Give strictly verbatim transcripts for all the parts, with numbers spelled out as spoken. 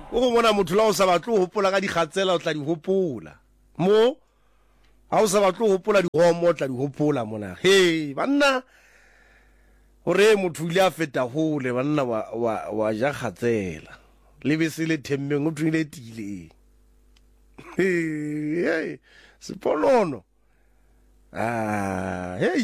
o mona motho la o sa batlo hopola ka dikgatsela o tla di hopola mo ha o sa batlo hopola di homo tla di hopola mona hey banna hore motho ile a feta hole banna wa wa wa ja kgatsela le bese le themmeng o tswile tile hey siponono ah hey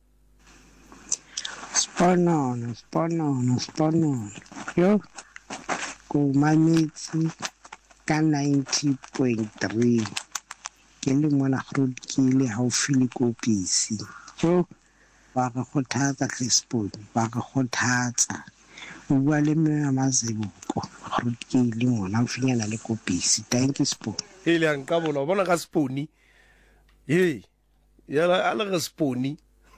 Sponono, sponono, sponono. Yo, go mametsi ka ninety point three. Ke le mona groot ke le haufi le Kopisi. Yo, ba re kgothatsa Cresponi, ba re kgothatsa. O bua le mme Mazeboko. Groot ke le mona haufinyana le Kopisi. Thank you Sponi. Hey le nka bona bona ka Sponi. Hey, ya la ala Sponi.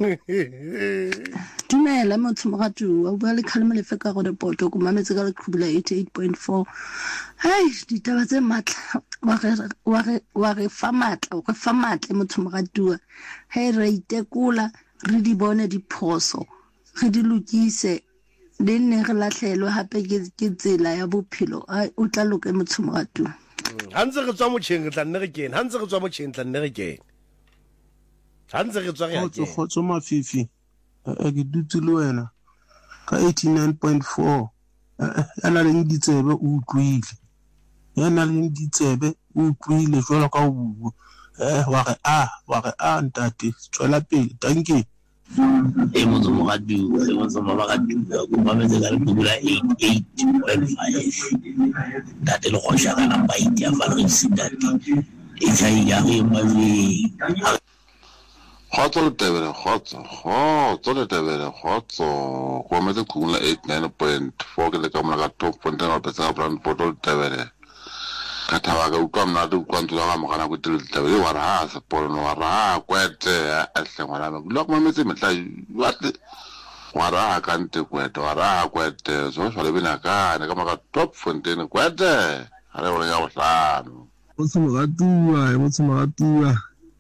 Dumela motho moratu wa bua le Khalema le feka go reporto go mametse ka le khubula eighty-eight point four. Hai ditaba tse matla wa re wa re wa re fa matla o re fa matla motho moratu he re itekola re di bone diphoso re di lokise le nne re lahlelwe hape ke tsela ya bophelo o tla loke motho moratu ha ntse re tswa motšheng re tla nne re kene ha ntse re tswa motšheng tla nne re kene ha ntse re tswa re ya kene khotso mafifi a ke dutse le wena ka eighty-nine point four ana le ditsebe o utlwile yana le ditsebe o utlwile jwalo ka o bua eh wa re a wa re a ntate tswela pele tanki e motho mo ga du e motho mo ga du go ba metse ka le bula eighty-eight point five date le go shaka na baiti ya Valrisi date e tsai ya e mazi Khotso le tebele khotso khotso le tebele khotso go metse khula eighty-nine point four ke le ka mona ka top point na pesa brand bottle tebele ka thawa ka utlwa mna di kwantula ga mogana go tile tebele wa ra sa pono wa ra kwete a hle ngwana me lo go metse metla what wa ra ka nte kwete wa ra kwete so so le bina ka ne ka maka top fontaine kwete a re o ya go hlano o se mo ga tua o se mo ga tua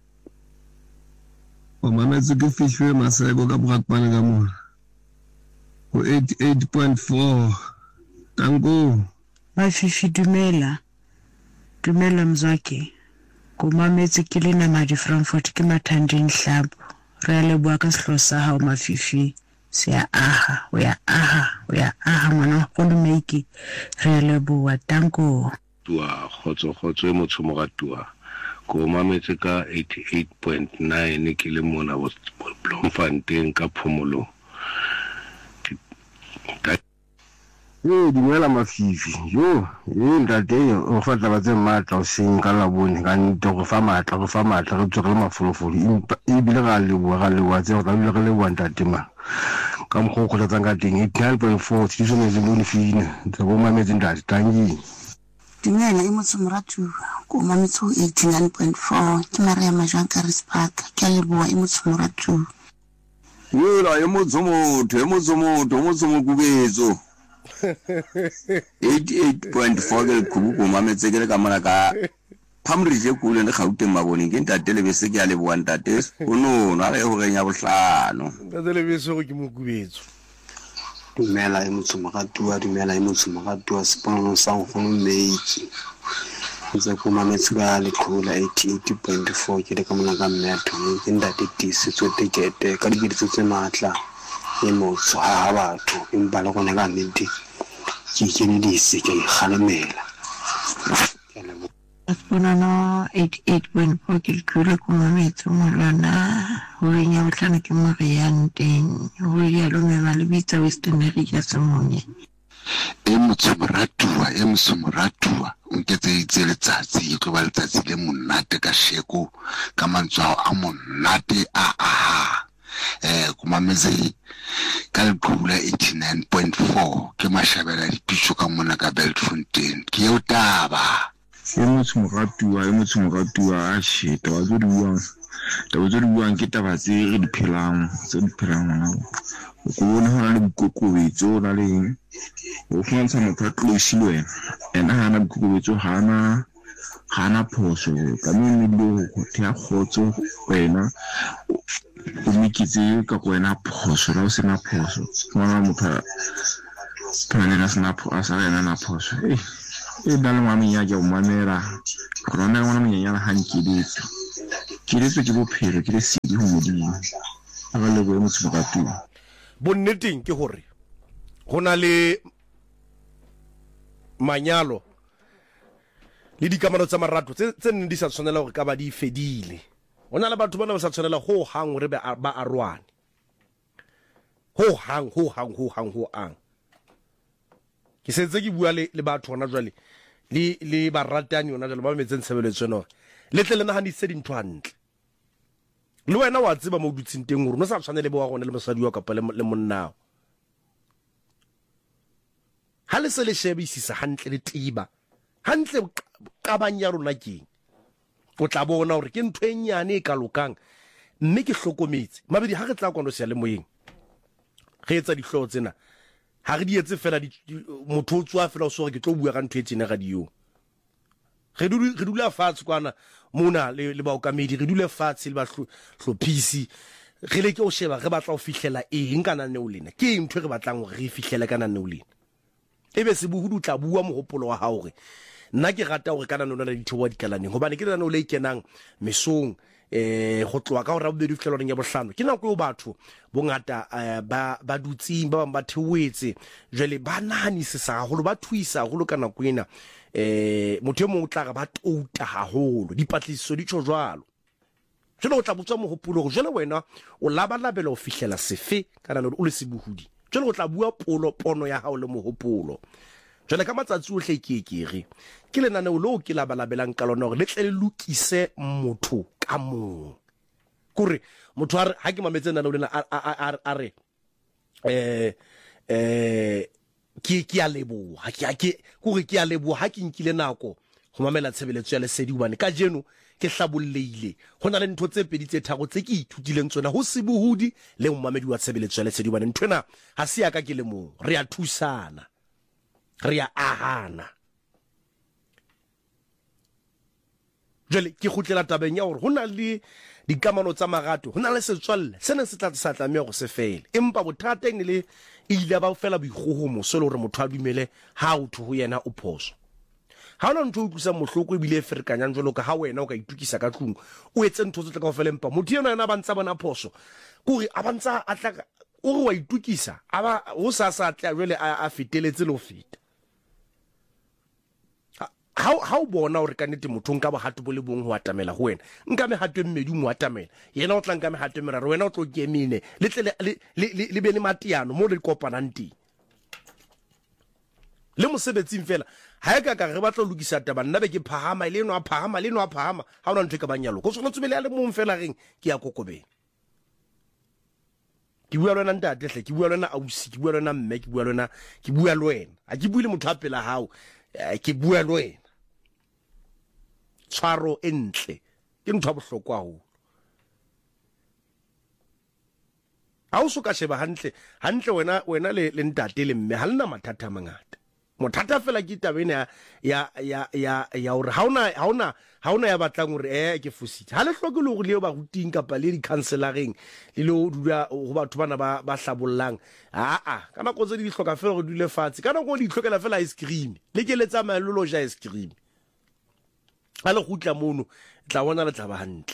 o mametse ke fishwe masego ka brakpane ka mona o eighty-eight point four tango Mafifi dumela dumela mzwake go mametse ke le nama di Frankfurt ke Mathandeng Hlabo re a le bua ka sehlosa ha o Mafifi se ya aha o ya aha o ya aha mona go le make re a le bua tango tua khotso khotso e motho mo ga tua go mametse ka eighty-eight point nine ke le mona Bloemfontein ka Phomolo yo dumela Mafifi yo e ntate o fa tla batse matla o seng ka la bone ka nte go fa matla go fa matla re tsogele mafolofolo e bile ga le bua ga le wa tse go tla bile le bua ntate ma ka mgo go tla tsanga teng eighty-nine point four tshitso ne le bone fine tsa go mametse ntate tangi Dumela e motho moratu go mametso eighty-nine point four ke Maria Majwan ka Rispark ke le bua e motho moratu yo la e motho motho e motho motho motho mo kubetso eighty-eight point four ke kubu go mametse ke le ka mona ka phamri je kule le gauteng mabone ke ntate le bese ke a le bua ntate o no na re go genya bohlano ntate le bese go ke mo kubetso dumela e motho moratua dumela e motho moratua sepono sa go meitsi ntse go mametse ka le khula eighty-eight point four ke le ka mona ka mmetho ke ndate tise tsote kete ka dibitso tse matla e motho ha batho empa le gona ka nnete ke ke ne dise ke khalemela Sepono eighty-eight point four ke khula go mametse mo lona ho nya botlana ke mo re yang teng ho ya lo me ba le bitsa Western Area semonye e motho moratua e motho moratua o nketse itse letsatsi go ba letsatsi le monate ka sheko ka mantswa a monate a a eh go mametse ka le khula eighty-nine point four ke mashabela dipitso ka mona ka Beltfontein ke yo taba e motho moratua e motho moratua a shit wa zo di buang taba tse di buang ke taba tse re di phelang tse di phelang go bona hona le bokokobetso na le o fantsa motho a tlosi le wena ena hana bokokobetso hana hana phoso ka mme le go thea khotso wena o mikitse ka go wena phoso la o sena phoso bona motho phana na sena phoso a sa rena na phoso eh e na le mami ya ke o mamera rona ngwana monyanyana hankiletso kiletso ke bophelo ke le sedi ho modimo a ba le boemo tsebakatu bonneteng ke hore gona le manyalo le dikamano tsa marato tse tse nne di sa tshwanela gore ka ba di fedile ona le batho bana ba sa tshwanela ho hang re ba arwane ho hang ho hang ho hang ho ang ke setse ke bua le le batho ona jwale le le baratani ona jwale ba metseng tshebeletso no le tle le na hanise dintho hantle le wena wa tseba mo dutsing teng gore no sa tshwanele bo wa gone le mosadi wa kapa le monnao ha le se le shebisisa hantle le tiba hantle qabanya rona keng o tla bona hore ke ntwe nyane e ka lokang mme ke hlokometse mabedi ha re tla kwano se le moyeng re etsa dihloho tsena ha re di etse fela motho o tswa fela o so re ke tlo bua ka ntwe e tsena radio re dule re dule fatshe kwana mona le le ba okamedi re dule fatshe le ba hlophisi re le ke o sheba re batla o fihlela eng kana ne o lena ke ntwe re batlang hore re fihlele kana ne o lena ebe se buhudu tla bua mohopolo wa hao re nna ke rata hore kana nona le dithowa dikalaneng hobane ke nana o le ikenang mesong eh go tloa ka hore ba bedi fihlelo ya bohlano ke nako yo batho bongata ba ba dutsing ba ba thewetse jele ba nani se sa holo ba thuisa holo kana kwena eh motho mo tla ga ba touta haholo dipatliso di tsho jwalo jelo o tla botswa mohopolo go jela wena o labalabela o fihlela sefe kana o le sebuhudi jelo o tla bua polo pono ya hao le mohopolo jela ka matsatsi o hle ke kere ke lenane o lo ke labalabelang ka lona gore le tle le lokise motho ka mo kore motho a ha ke mametse nna le lena a re eh eh ke ke a lebo ha ke ke kore ke a lebo ha ke nkile nako go mamela tshebeletso ya lesedi bane ka jeno ke hlabolleile hona le ntho tse pedi tse thago tse ke ithutileng tsona ho sebuhudi le mmamedi wa tshebeletso ya lesedi bane ntwena ha se ya ka ke le mo re a thusana re a ahana jele ke khutlela tabeng ya hore hona le dikamano tsa magato hona le setswalle sene se tla tsa tlamea go se fele empa bothata ene le ile ba fela boigogomo so le hore motho a dumele ha o thu ho yena o phoso ha ona ntho o tlusa mohloko e bile ferikanyang jolo ka ha wena o ka itukisa ka tlung o etse ntho tse tla ka fela empa motho yena yena ba ntsa bona phoso kore a ba ntsa a tla o re wa itukisa aba ho sa sa tla jole a feteletse lo feta how how bona o re ka nete motho nka ba hatu bo le bong ho atamela ho wena nka me hatu mmedi mo atamela yena o tla nka me hatu meraro wena o tlo kemine le tle le le be le matiano mo le kopanang teng le mosebetsing fela ha e ka ka re batla lokisa taba nna be ke phahama ile no a phahama le no a phahama ha ona ntwe ka banyalo go tsona tsubele ya le mong fela reng ke ya kokobela ke bua lona ntate hle ke bua lona ausi ke bua lona mme ke bua lona ke bua le wena a ke bue le motho a pela hao ke bua le wena tshwaro entle ke ntho a bohlokwa ho ha o so ka sheba hantle hantle wena wena le le ntate le mme ha lena mathata mangata mothata fela ke tabena ya ya ya ya hore ha ona ha ona ha ona ya batlang hore eh ke fusitse ha le hloke le go le ba ruting kapa le di counseloring le lo dula go batho bana ba ba hlabollang a a kana go tse di hloka fela go dule fatshe kana go di hlokela fela ice cream le ke letsa malolo ja ice cream a le gutla mono tla bona le tla ba hantle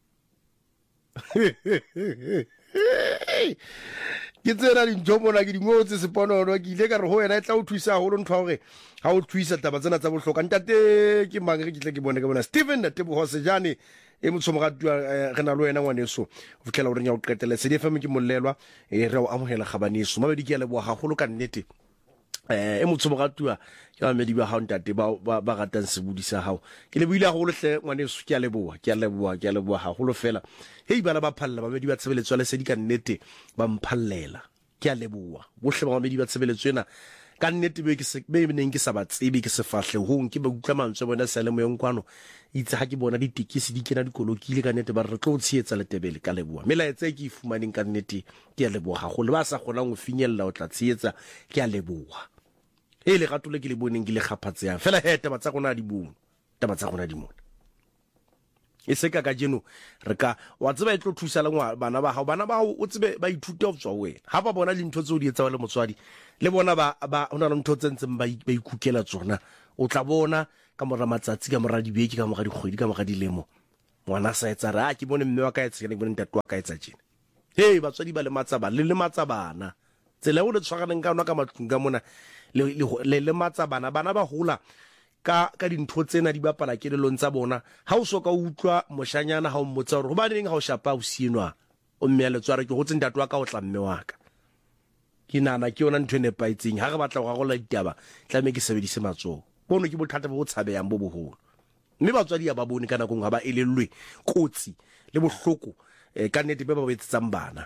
ke tsena di ntjomona ke di ngotse seponono ke ile ka re ho wena e tla o thuisa holo ntwa hore ha o thuisa taba tsena tsa bohloka ntate ke mang re ke tle ke bone ke bona Steven Tebo Hosejane e motshomogatwa re na le wena ngwaneso o fitlela o renya o qetele se di F M ke mollelwa e re o amohela gabaneso mabedi ke ya leboga gagolo ka nnete eh e motshomogatwa ke ba medi ba ha ntate ba ba ratang se budisa hao ke le buile gagolo hle ngwaneso ke ya leboga ke ya leboga ke ya leboga gagolo fela hei bana ba phalla ba medi ba tshebeletso le se di ka nnete ba mphallela ke ya leboga bohle ba medi ba tshebeletso ena ka nnete be ke se be neng ke sa ba tsebe ke se fahle ho nke ba utla mantswe bona sa le moyeng kwano itse ha ke bona ditikisi di kena dikolokile ka nnete ba re tlo tshietsa le tebele ka leboga melaetsa ke ifumaneng ka nnete ke ya leboga gagolo ba sa kgonang go finyella o tla tshietsa ke ya leboga e le gato le ke le boneng ke le gaphatseang fela he taba tsa gona di bone taba tsa gona di mona e se ka ka jeno re ka wa tseba e tlo thusa le ngwa bana ba hao bana ba hao o tsebe ba ithute of tswa wena ha ba bona le ntho tse o di etsa le motswadi le bona ba ba hona le ntho tse ntseng ba ba ikukela tsona o tla bona ka mora matsatsi ka mora dibeke ka mora dikgwedi ka mora dilemo ngwana sa etsa ra ke bone mme wa ka etsa ke bone ntate wa ka etsa jena hey batswadi ba le matsa ba le le matsa bana tsela o le tshwaganeng ka ona ka matlung ka mona le le le matsa bana bana ba hola ka ka dintho tsena di bapala kelelong tsa bona ha o soka o utlwa moshanyana ha o mmotsa hore ho ba neng ha o shapa o sienwa o mme le tsware ke go tse ntate wa ka o tla mme wa ka ke nana ke yona ntwe ne paitseng ha re batla go gagola ditaba tla me ke sebedise matso bono ke bothata bo tshabeyang bo boholo mme batswadi ya ba bone kana go ngaba elellwe kotsi le bohloko ka nnete be ba betsetsang bana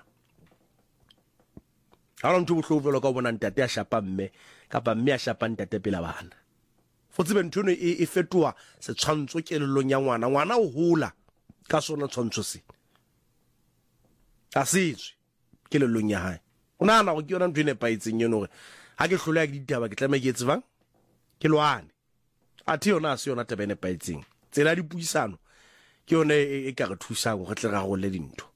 ha re ntwe bohloko velo ka bona ntate a shapa mme kapa mme a shapa ntate pela bana fotse be ntwe e e fetoa se tshwantso kelellong ya ngwana ngwana o hola ka sona tshwantso se a setswe kelellong ya hae ona na go ke yona ntwe ne paitseng yeno gore ha ke hlola ya ditaba ke tlameha ke etse bang ke lwane a thi yona se yona tebene paitseng tsela di puisano ke yone e ka re thusang go tle ga go le dintho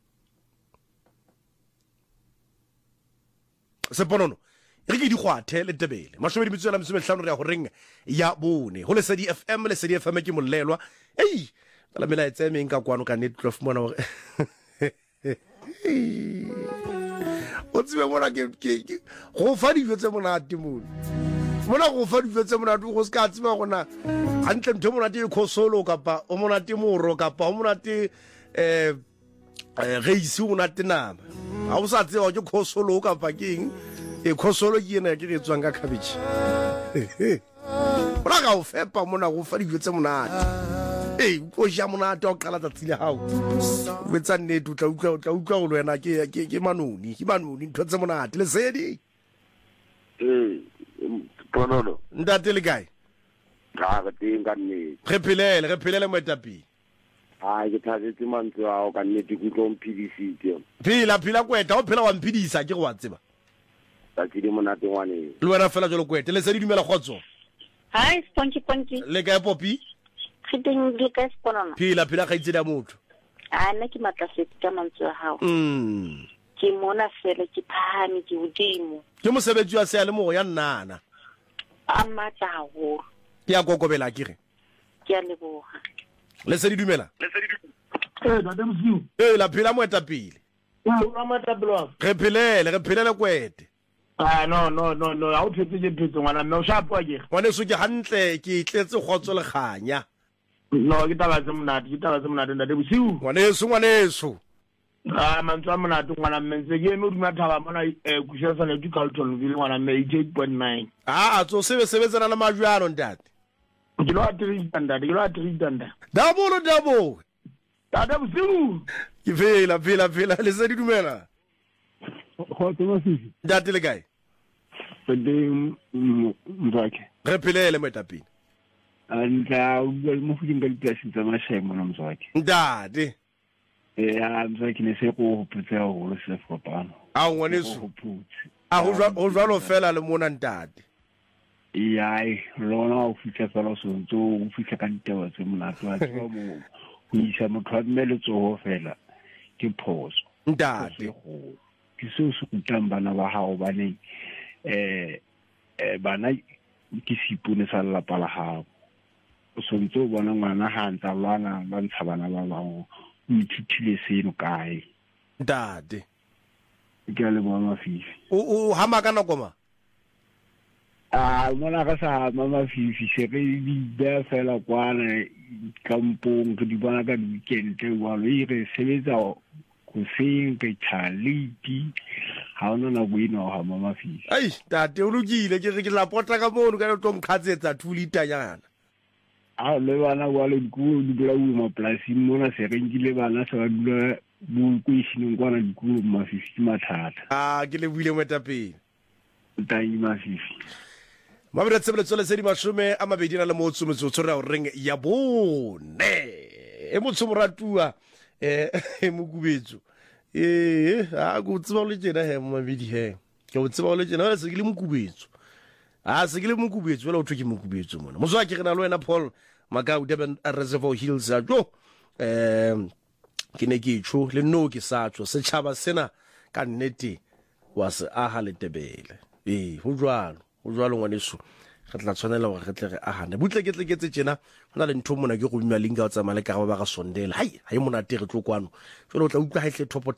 se ponono re ke di gwathe le tebele mashobe di bitsela msome hlano re ya go reng ya bone go le Lesedi F M le Lesedi F M ke mollelwa ei la mela etse me nka kwano ka net twelve mona gore o tsebe mona ke ke go fa di tse mona timone mona go fa di tse mona go se ka tseba gona hantle ntho mona te khosolo kapa o mona te moro kapa o mona te eh reisi o mona te nama ha o sa tseba ke khosolo kapa keng e khosolo ke ena ke re tswang ka cabbage mona ga o fepa mona go fa di tse mona eh o ja mona ta o qala tsa tsile hao o tsa nne tu tla utlwa tla utlwa go wena ke ke manoni ke manoni ntho tse mona le Lesedi eh ponono ntate le kae ga ga teng ka nne re philele re philele mo etapile ha ke thazetse mantso a o ka nne di go mpidisitse phila phila kweta o phela wa mpidisa ke go wa tseba ta tshedi monate ngwane le wena fela jolo kwete le Lesedi dumela khotso hi sponky ponky le kae popi khiteng le kae sponono phila phila ga itse da motho a nna ke matlafetse ka mantso a hao mm ke mona fela ke phahame ke hodimo ke mosebetsi wa se le mo ya nnana a matla haholo ke ya kokobela ke re ke a leboga Lesedi dumela eh ntate mosiu eh la phila mo etapile o mata blog re philele re philele kwete ah no no no no a o thetse ke phetse ngwana mme o shapo ke ngwane so ke hantle ke tletse khotso le khanya no ke taba tse monate ke taba tse monate ntate mosiu ngwane so ngwane so ah mantso a monate ngwana mme se ke no duma thaba mona eh kushesa le di Carltonville ngwana mme eight point nine ah a tso sebe sebetsana le majwano ntate ke lo atrita ntate ke lo atrita ntate double double ntate mosiu ke phela phela phela Lesedi dumela go tsoma sisi ntate le kae de mbake re philele mo etapile anda mo fuding ka ditlasi tsa mashemo na mzwake ntate eh a mzwake ne se go putsa go se fopano a ngwane so a go jwa go jwa lo fela le mona ntate yai lona o fitla fela so ntso o fitla ka ditaba tse monate wa tswa mo go isa motho a mme le tsoho fela ke phoso ntate ke se se kutang bana ba hao ba ne eh eh bana ke sipone sa lapa la hao o sontso bona ngwana ha ntsa lwana ba ntsha bana ba bang o ithithile seno kae ntate ke a le bona fifi o o hama kana koma ah mona ka sa mama fifi se re di ba fela kwana kampong ke di bona ka weekend wa lo ire sebetsa go seng ke chaliti ha ona na buino ha mama fifi ai tate o lokile ke re ke la pota ka mono ka tlo nkhatsetsa two liter nyana a le bana wa le ku di bla u ma plasi mona se re ngile bana se ba dula bu ku ishineng kwana di ku ma fifi mathata ah ke le buile mo etapele tai ma fifi ma bere tsebele tsole se di mashome a mabedi na le mo tsumo tsotso re o reng ya bone e mo tsumuratua eh mo kubetso eh a go tseba le jena he mo mabedi he ke o tseba le jena se ke le mo kubetso a se ke le mo kubetso le o thwe ke mo kubetso mona mo zwa ke rena le wena Paul Makau Durban Reservoir Hills a jo um ke ne ke tsho le no ke sa tsho setšhaba sena ka nnete wa se aha le tebele ee ho jwalo ho jwalo ngwaneso re tla tshwanela gore re tle re ahane butle ke tle ke tse tsena go na le ntho mona ke go bua linka o tsamaya le ka ba ba ga sondela hai ha e monate re tlo kwano jalo o tla utlwa ha ihle topo